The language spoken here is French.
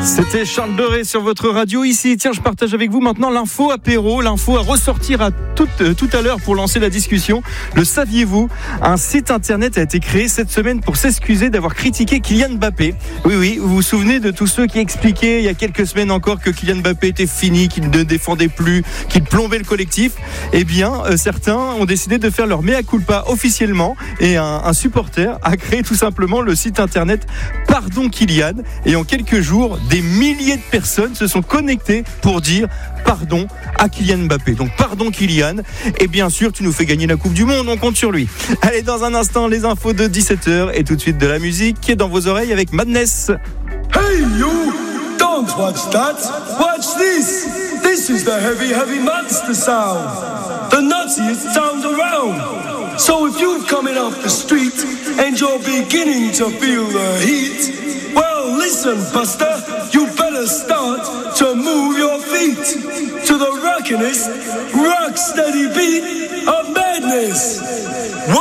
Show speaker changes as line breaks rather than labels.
C'était Charles Doré sur votre radio ici. Tiens, je partage avec vous maintenant l'info apéro, l'info à ressortir à tout à l'heure pour lancer la discussion. Le saviez-vous ? Un site internet a été créé cette semaine pour s'excuser d'avoir critiqué Kylian Mbappé. Oui, vous vous souvenez de tous ceux qui expliquaient il y a quelques semaines encore que Kylian Mbappé était fini, qu'il ne défendait plus, qu'il plombait le collectif. Eh bien, certains ont décidé de faire leur mea culpa officiellement et un supporter a créé tout simplement le site internet Pardon Kylian. Et en quelques jours, des milliers de personnes se sont connectées pour dire pardon à Kylian Mbappé. Donc pardon Kylian, et bien sûr tu nous fais gagner la Coupe du Monde, on compte sur lui. Allez, dans un instant les infos de 17h et tout de suite de la musique qui est dans vos oreilles avec Madness.
Hey you, don't watch that, watch this. This is the heavy monster sound, the nuttiest sound around. So if you're coming off the street and you're beginning to feel the heat, well, listen, Buster, you better start to move your feet to the rockin'est, rock steady beat